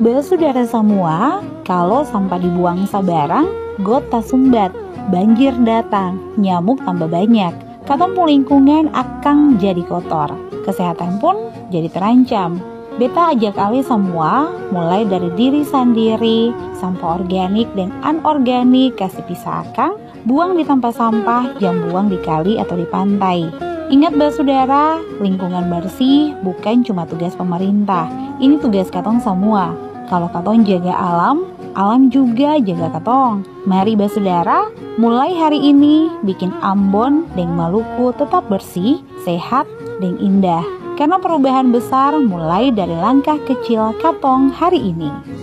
Saudara semua, kalau sampah dibuang sabarang, got tak sumbat, banjir datang, nyamuk tambah banyak, katong lingkungan akan jadi kotor, kesehatan pun jadi terancam. Beta ajak alih semua, mulai dari diri sendiri, sampah organik dan anorganik kasih pisah akang, buang di tempat sampah, jangan buang di kali atau di pantai. Ingat saudara, lingkungan bersih bukan cuma tugas pemerintah, ini tugas katong semua. Kalau katong jaga alam, alam juga jaga katong. Mari saudara, mulai hari ini bikin Ambon dan Maluku tetap bersih, sehat, dan indah. Karena perubahan besar mulai dari langkah kecil katong hari ini.